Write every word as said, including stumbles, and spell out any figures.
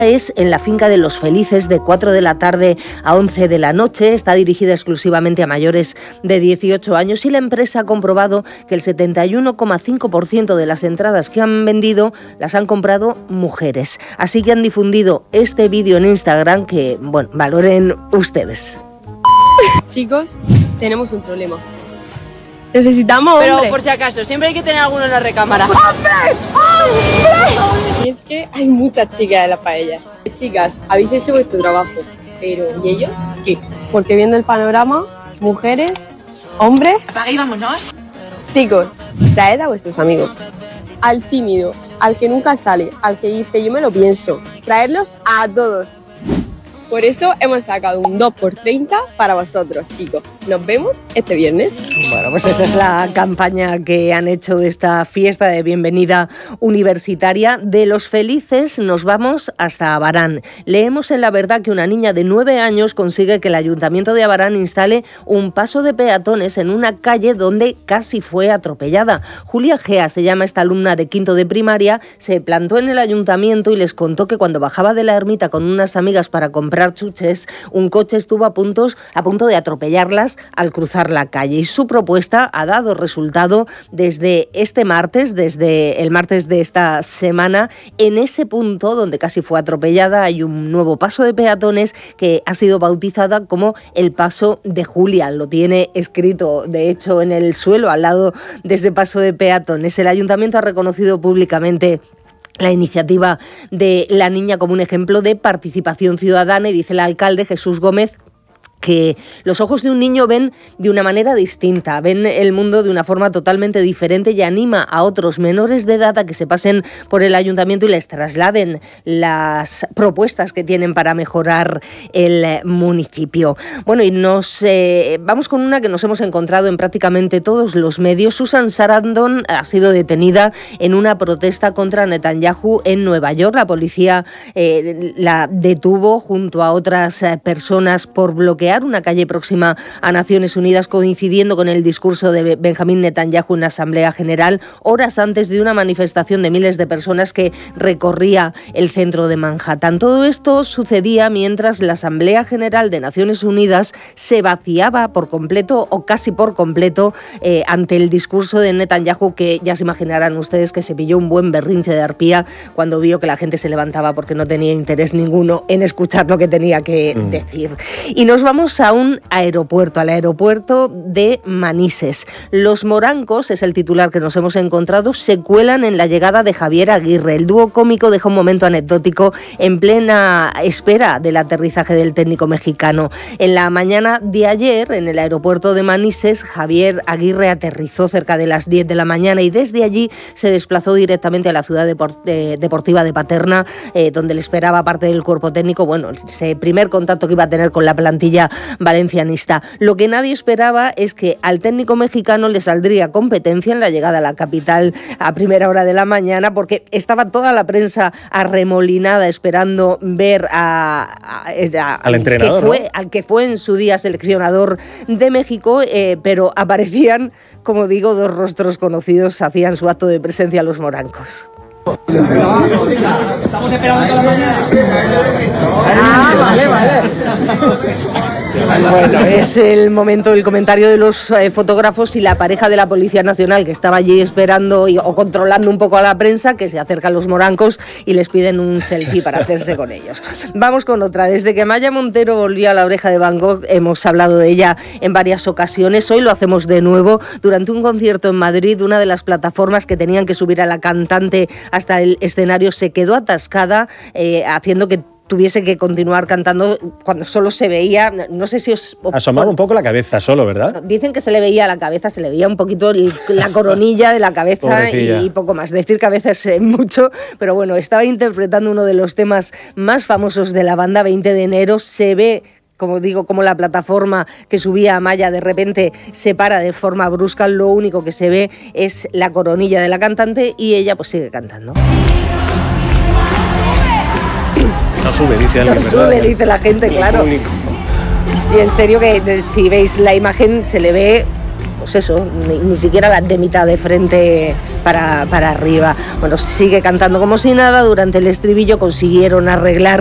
Es en la finca de Los Felices de cuatro de la tarde a once de la noche. Está dirigida exclusivamente a mayores de dieciocho años y la empresa ha comprobado que el setenta y uno coma cinco por ciento de las entradas que han vendido las han comprado mujeres. Así que han difundido este vídeo en Instagram que, bueno, valoren ustedes. Chicos, tenemos un problema. Necesitamos hombre. Pero por si acaso, siempre hay que tener alguno en la recámara. ¡Hombre! ¡Hombre! Y es que hay muchas chicas en la paella. Chicas, habéis hecho vuestro trabajo, pero ¿y ellos qué? Porque viendo el panorama, mujeres, hombres... Apaga y vámonos. Chicos, traed a vuestros amigos. Al tímido, al que nunca sale, al que dice yo me lo pienso. Traedlos a todos. Por eso hemos sacado un dos por treinta para vosotros, chicos. Nos vemos este viernes. Bueno, pues esa es la campaña que han hecho de esta fiesta de bienvenida universitaria. De Los Felices nos vamos hasta Abarán. Leemos en La Verdad que una niña de nueve años consigue que el Ayuntamiento de Abarán instale un paso de peatones en una calle donde casi fue atropellada. Julia Gea se llama esta alumna de quinto de primaria, se plantó en el ayuntamiento y les contó que cuando bajaba de la ermita con unas amigas para comprar chuches, un coche estuvo a, puntos, a punto de atropellarlas al cruzar la calle y su propuesta ha dado resultado desde este martes, desde el martes de esta semana. En ese punto donde casi fue atropellada hay un nuevo paso de peatones que ha sido bautizada como el Paso de Julia. Lo tiene escrito, de hecho, en el suelo al lado de ese paso de peatones. El ayuntamiento ha reconocido públicamente la iniciativa de la niña como un ejemplo de participación ciudadana y dice el alcalde Jesús Gómez que los ojos de un niño ven de una manera distinta, ven el mundo de una forma totalmente diferente y anima a otros menores de edad a que se pasen por el ayuntamiento y les trasladen las propuestas que tienen para mejorar el municipio. Bueno, y nos eh, vamos con una que nos hemos encontrado en prácticamente todos los medios. Susan Sarandon ha sido detenida en una protesta contra Netanyahu en Nueva York. La policía eh, la detuvo junto a otras eh, personas por bloquear una calle próxima a Naciones Unidas, coincidiendo con el discurso de Benjamín Netanyahu en la Asamblea General, horas antes de una manifestación de miles de personas que recorría el centro de Manhattan. Todo esto sucedía mientras la Asamblea General de Naciones Unidas se vaciaba por completo o casi por completo eh, ante el discurso de Netanyahu, que ya se imaginarán ustedes que se pilló un buen berrinche de arpía cuando vio que la gente se levantaba porque no tenía interés ninguno en escuchar lo que tenía que mm. decir. Y nos vamos a un aeropuerto, al aeropuerto de Manises. Los morancos, es el titular que nos hemos encontrado, se cuelan en la llegada de Javier Aguirre. El dúo cómico deja un momento anecdótico en plena espera del aterrizaje del técnico mexicano. En la mañana de ayer, en el aeropuerto de Manises, Javier Aguirre aterrizó cerca de las diez de la mañana y desde allí se desplazó directamente a la ciudad deport- de, deportiva de Paterna, eh, donde le esperaba parte del cuerpo técnico. Bueno, ese primer contacto que iba a tener con la plantilla valencianista. Lo que nadie esperaba es que al técnico mexicano le saldría competencia en la llegada a la capital a primera hora de la mañana, porque estaba toda la prensa arremolinada esperando ver a, a, a, al entrenador, que fue, ¿no? al que fue en su día seleccionador de México, eh, pero aparecían, como digo, dos rostros conocidos, hacían su acto de presencia los morancos. Estamos esperando toda la mañana. Ah, vale, vale. Bueno, es el momento del comentario de los eh, fotógrafos y la pareja de la Policía Nacional que estaba allí esperando y, o controlando un poco a la prensa, que se acerca a los morancos y les piden un selfie para hacerse con ellos. Vamos con otra. Desde que Maya Montero volvió a La Oreja de Van Gogh, hemos hablado de ella en varias ocasiones. Hoy lo hacemos de nuevo. Durante un concierto en Madrid, una de las plataformas que tenían que subir a la cantante hasta el escenario se quedó atascada, eh, haciendo que tuviese que continuar cantando cuando solo se veía, no sé si os... Asomaba un poco la cabeza solo, ¿verdad? Dicen que se le veía la cabeza, se le veía un poquito el, la coronilla de la cabeza y, y poco más. Decir cabeza es mucho, pero bueno, estaba interpretando uno de los temas más famosos de la banda, veinte de enero, se ve... Como digo, como la plataforma que subía a Maya de repente se para de forma brusca, lo único que se ve es la coronilla de la cantante y ella pues sigue cantando. No sube, dice alguien, No sube, ¿verdad? dice la gente, El claro. público. Y en serio que si veis la imagen se le ve, pues eso, ni, ni siquiera la de mitad de frente para, para arriba. Bueno, sigue cantando como si nada. Durante el estribillo consiguieron arreglar